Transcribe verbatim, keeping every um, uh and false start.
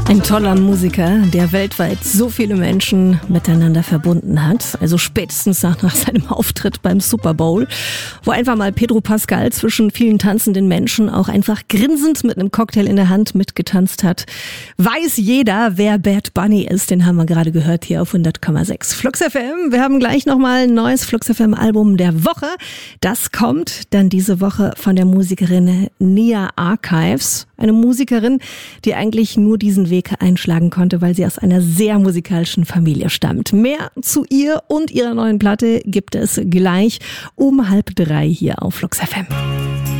Ein toller Musiker, der weltweit so viele Menschen miteinander verbunden hat. Also spätestens nach, nach seinem Auftritt beim Super Bowl, wo einfach mal Pedro Pascal zwischen vielen tanzenden Menschen auch einfach grinsend mit einem Cocktail in der Hand mitgetanzt hat. Weiß jeder, wer Bad Bunny ist. Den haben wir gerade gehört hier auf hundert Komma sechs Flux F M. Wir haben gleich nochmal ein neues Flux F M Album der Woche. Das kommt dann diese Woche von der Musikerin Nia Archives. Eine Musikerin, die eigentlich nur diesen Weg einschlagen konnte, weil sie aus einer sehr musikalischen Familie stammt. Mehr zu ihr und ihrer neuen Platte gibt es gleich um halb drei hier auf Flux F M.